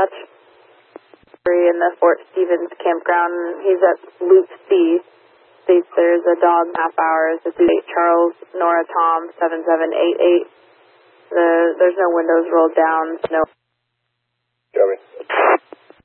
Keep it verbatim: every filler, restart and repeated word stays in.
That's in the Fort Stevens campground. He's at Loop C. States there's a dog half hours. It's eight Charles Nora Tom seven seven eight eight. The there's no windows rolled down. No.